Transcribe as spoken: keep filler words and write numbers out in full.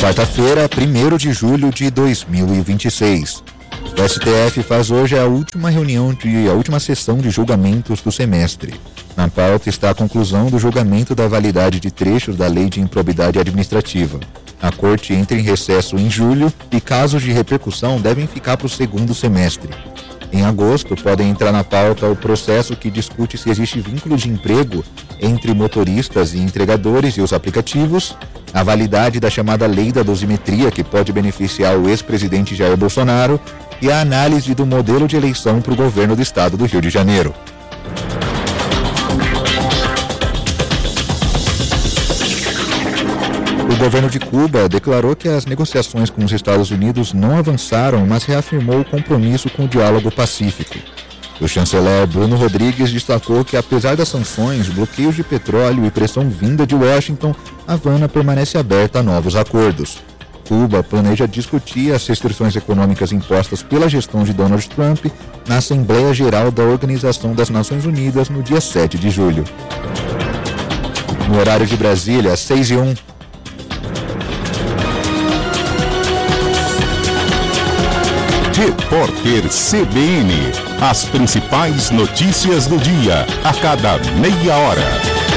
Quarta-feira, primeiro de julho de dois mil e vinte e seis. O S T F faz hoje a última reunião, de, a última sessão de julgamentos do semestre. Na pauta está a conclusão do julgamento da validade de trechos da Lei de Improbidade Administrativa. A Corte entra em recesso em julho e casos de repercussão devem ficar para o segundo semestre. Em agosto, podem entrar na pauta o processo que discute se existe vínculo de emprego entre motoristas e entregadores e os aplicativos, a validade da chamada Lei da Dosimetria, que pode beneficiar o ex-presidente Jair Bolsonaro, e a análise do modelo de eleição para o governo do estado do Rio de Janeiro. O governo de Cuba declarou que as negociações com os Estados Unidos não avançaram, mas reafirmou o compromisso com o diálogo pacífico. O chanceler Bruno Rodrigues destacou que, apesar das sanções, bloqueios de petróleo e pressão vinda de Washington, Havana permanece aberta a novos acordos. Cuba planeja discutir as restrições econômicas impostas pela gestão de Donald Trump na Assembleia Geral da Organização das Nações Unidas no dia sete de julho. No horário de Brasília, seis e um. Repórter C B N. As principais notícias do dia, a cada meia hora.